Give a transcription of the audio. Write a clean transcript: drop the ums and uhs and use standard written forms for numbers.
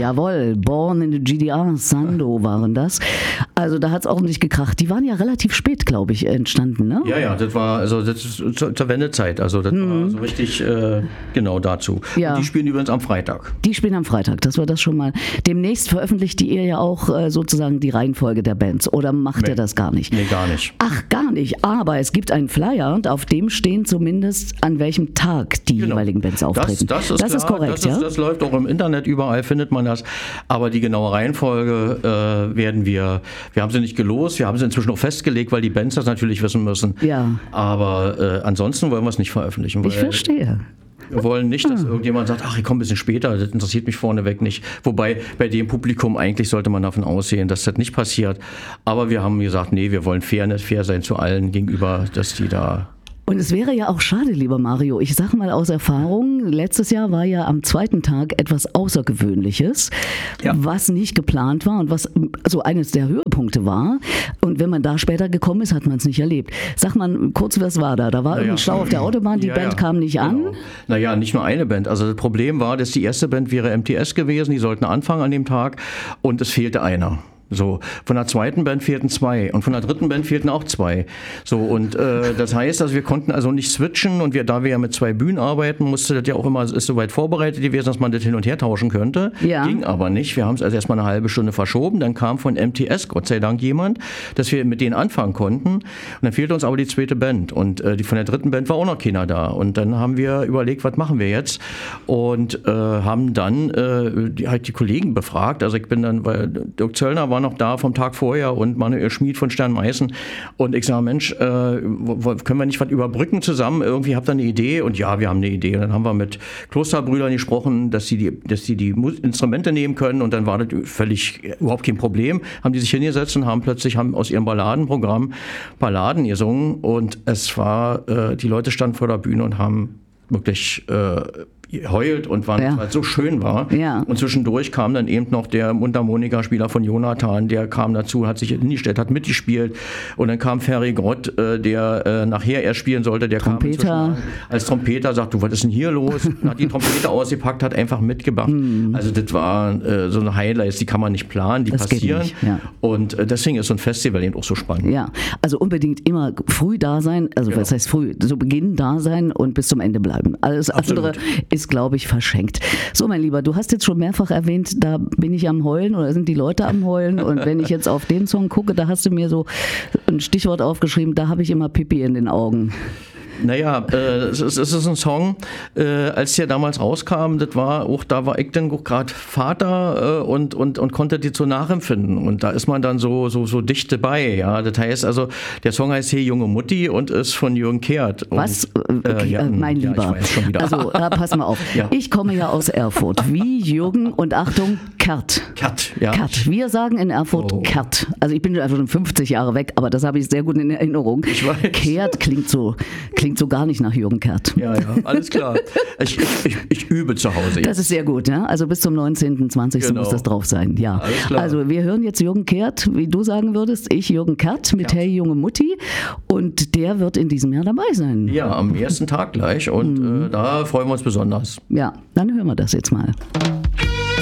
Jawohl, Born in the GDR, Sando waren das. Also da hat es ordentlich gekracht. Die waren ja relativ spät, glaube ich, entstanden, ne? Ja, das war also das ist zur Wendezeit. Also das war so richtig genau dazu. Ja. Und die spielen übrigens am Freitag. Die spielen am Freitag, das war das schon mal. Demnächst veröffentlicht ihr ja auch sozusagen die Reihenfolge der Bands. Oder macht ihr das gar nicht? Nee, gar nicht. Ach, gar nicht. Aber es gibt einen Flyer und auf dem stehen zumindest, an welchem Tag die jeweiligen Bands auftreten. Das ist klar, korrekt, ja? Das läuft auch im Internet, überall findet man das. Aber die genaue Reihenfolge werden wir haben sie nicht gelost, wir haben sie inzwischen auch festgelegt, weil die Bands das natürlich wissen müssen. Ja. Aber ansonsten wollen wir es nicht veröffentlichen. Ich verstehe. Wir wollen nicht, dass irgendjemand sagt, ach, ich komme ein bisschen später, das interessiert mich vorneweg nicht. Wobei bei dem Publikum eigentlich sollte man davon ausgehen, dass das nicht passiert. Aber wir haben gesagt, nee, wir wollen fair sein zu allen gegenüber, dass die da... Und es wäre ja auch schade, lieber Mario, ich sage mal aus Erfahrung, letztes Jahr war ja am zweiten Tag etwas Außergewöhnliches, was nicht geplant war und was so eines der Höhepunkte war. Und wenn man da später gekommen ist, hat man es nicht erlebt. Sag mal kurz, was war da? Da war irgendein Stau auf der Autobahn, die Band kam nicht an. Naja, nicht nur eine Band. Also das Problem war, dass die erste Band wäre MTS gewesen, die sollten anfangen an dem Tag und es fehlte einer. So, von der zweiten Band fehlten 2 und von der dritten Band fehlten auch 2. So, und das heißt, also wir konnten also nicht switchen und da wir ja mit 2 Bühnen arbeiten, musste das ja auch immer, ist soweit vorbereitet gewesen, dass man das hin und her tauschen könnte. Ja. Ging aber nicht. Wir haben es also erstmal eine halbe Stunde verschoben, dann kam von MTS Gott sei Dank jemand, dass wir mit denen anfangen konnten und dann fehlte uns aber die zweite Band und die von der dritten Band war auch noch keiner da und dann haben wir überlegt, was machen wir jetzt und haben dann halt die Kollegen befragt, also ich bin dann, weil Dirk Zöllner war noch da vom Tag vorher und Manuel Schmid von Stern-Meißen und ich sage, Mensch, können wir nicht was überbrücken zusammen? Irgendwie habt ihr eine Idee? Und ja, wir haben eine Idee. Und dann haben wir mit Klosterbrüdern gesprochen, dass sie die Instrumente nehmen können und dann war das völlig überhaupt kein Problem. Haben die sich hingesetzt und haben aus ihrem Balladenprogramm Balladen gesungen und es war, die Leute standen vor der Bühne und haben wirklich heult und weil es so schön war. Ja. Und zwischendurch kam dann eben noch der Mundharmonika-Spieler von Jonathan, der kam dazu, hat sich hingestellt, hat mitgespielt. Und dann kam Ferry Grott, der nachher erst spielen sollte, der Trompeter. Kam als Trompeter, sagt, du, was ist denn hier los? Und hat die Trompete ausgepackt, hat einfach mitgebracht. Also das war so eine Highlights, die kann man nicht planen, die das passieren. Nicht, ja. Und deswegen ist so ein Festival eben auch so spannend. Ja, also unbedingt immer früh da sein, also was heißt früh, so Beginn da sein und bis zum Ende bleiben. Alles andere ist, glaube ich, verschenkt. So, mein Lieber, du hast jetzt schon mehrfach erwähnt, da bin ich am Heulen oder sind die Leute am Heulen und wenn ich jetzt auf den Song gucke, da hast du mir so ein Stichwort aufgeschrieben, da habe ich immer Pipi in den Augen. Naja, es ist ein Song, als der damals rauskam, da war ich dann gerade Vater und konnte die so nachempfinden und da ist man dann so dicht dabei, ja, das heißt also, der Song heißt Hey junge Mutti und ist von Jürgen Kehrt. Was? Okay, mein Lieber, ich weiß schon wieder. Also pass mal auf, ich komme ja aus Erfurt, wie Jürgen und Achtung, Kehrt. Kehrt, wir sagen in Erfurt Kehrt, also ich bin schon 50 Jahre weg, aber das habe ich sehr gut in Erinnerung. Ich weiß. Kehrt klingt so gar nicht nach Jürgen Kehrt. Ja, alles klar. Ich übe zu Hause jetzt. Das ist sehr gut, ja? Also bis zum 19., 20. muss das drauf sein. Ja. Alles klar. Also wir hören jetzt Jürgen Kehrt, wie du sagen würdest, ich Jürgen Kehrt mit Hey junge Mutti und der wird in diesem Jahr dabei sein. Ja, am ersten Tag gleich und da freuen wir uns besonders. Ja, dann hören wir das jetzt mal.